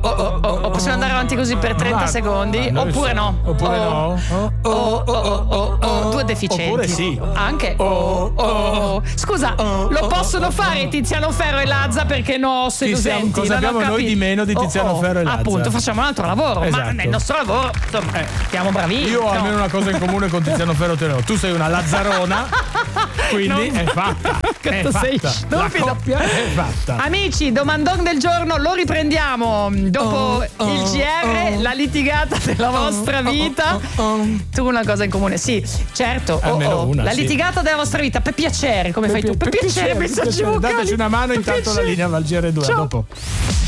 Possiamo andare avanti così per 30 secondi? Oppure no? Oppure no? Due deficienti. Oppure sì. Anche. Scusa, lo possono fare Tiziano Ferro e Lazza perché no, sedusenti. Cosa abbiamo noi di meno di Tiziano Ferro e Lazza? Appunto, facciamo un altro lavoro. Esatto. Ma nel nostro lavoro, insomma, siamo bravini. Io ho almeno una cosa in comune con Tiziano Ferro Tenero. Tu sei una lazzarona, quindi è fatta. Quanto sei stupido. La coppia è fatta. Amici, domandone del giorno lo riprendiamo dopo il GR, la litigata della vostra vita. Tu una cosa in comune, sì, certo. Almeno una, la sì. litigata della vostra vita, per piacere, come fai tu? Per piacere, messaggi vocali. Dateci una mano, Per intanto piacere. la linea va al GR2. Ciao. Dopo.